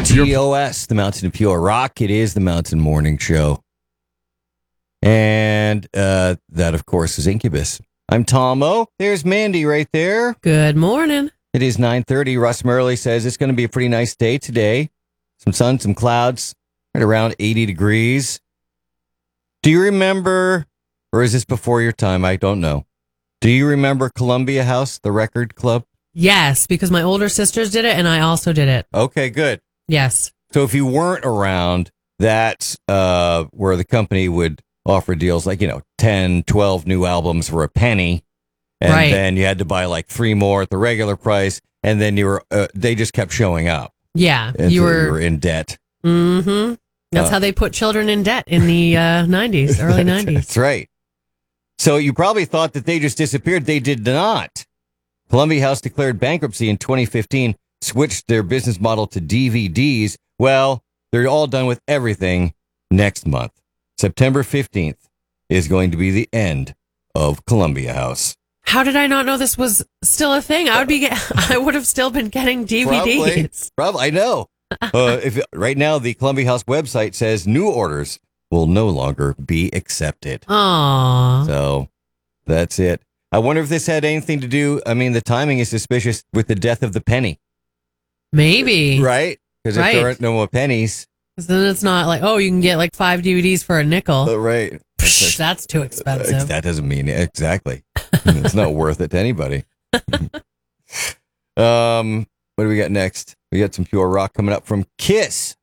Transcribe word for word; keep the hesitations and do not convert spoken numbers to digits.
T O S, the Mountain of Pure Rock. It is the Mountain Morning Show. And uh, that, of course, is Incubus. I'm Tom O. There's Mandy right there. Good morning. It is nine thirty. Russ Murley says it's going to be a pretty nice day today. Some sun, some clouds, right around eighty degrees. Do you remember, or is this before your time? I don't know. Do you remember Columbia House, the record club? Yes, because my older sisters did it and I also did it. Okay, good. Yes. So if you weren't around, that's uh, where the company would offer deals like, you know, ten, twelve new albums for a penny. And right. then you had to buy like three more at the regular price. And then you were, uh, they just kept showing up. Yeah. You were, you were in debt. Mm-hmm. That's uh, how they put children in debt in the uh, nineties, early nineties. That's right. So you probably thought that they just disappeared. They did not. Columbia House declared bankruptcy in twenty fifteen, switched their business model to D V Ds. Well, they're all done with everything next month. September fifteenth is going to be the end of Columbia House. How did I not know this was still a thing? I would be, I would have still been getting D V Ds. Probably, probably I know. Uh, if right now the Columbia House website says new orders will no longer be accepted. Aww. So that's it. I wonder if this had anything to do. I mean, the timing is suspicious with the death of the penny. Maybe. Right? Because if right. there aren't no more pennies. Because then it's not like, oh, you can get like five D V Ds for a nickel. Uh, right. Psh, that's too expensive. Uh, that doesn't mean exactly. It's not worth it to anybody. um, what do we got next? We got some pure rock coming up from Kiss.